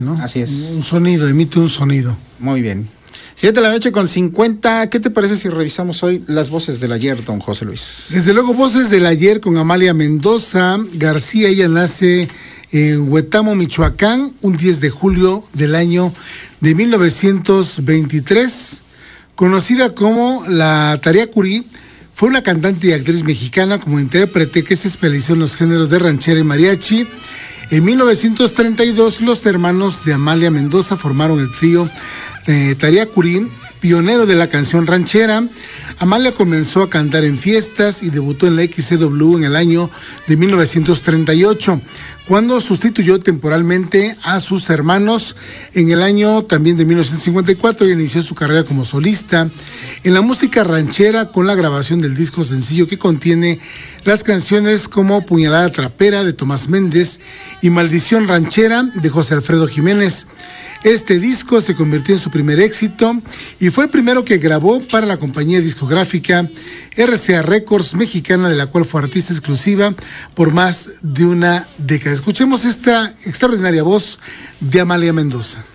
¿no? Así es. Un sonido, emite un sonido. Muy bien. 7:50 PM. ¿Qué te parece si revisamos hoy las voces del ayer, don José Luis? Desde luego, voces del ayer con Amalia Mendoza García. Ella nace en Huetamo, Michoacán, un 10 de julio del año de 1923. Conocida como la Tarea Curí, fue una cantante y actriz mexicana como intérprete que se especializó en los géneros de ranchera y mariachi. En 1932, los hermanos de Amalia Mendoza formaron el trío Tarea Curí, pionero de la canción ranchera. Amalia comenzó a cantar en fiestas y debutó en la XCW en el año de 1938, cuando sustituyó temporalmente a sus hermanos. En el año también de 1954 inició su carrera como solista en la música ranchera con la grabación del disco sencillo que contiene las canciones como Puñalada Trapera de Tomás Méndez y Maldición Ranchera de José Alfredo Jiménez. Este disco se convirtió en su primer éxito y fue el primero que grabó para la compañía discográfica RCA Records mexicana, de la cual fue artista exclusiva por más de una década. Escuchemos esta extraordinaria voz de Amalia Mendoza.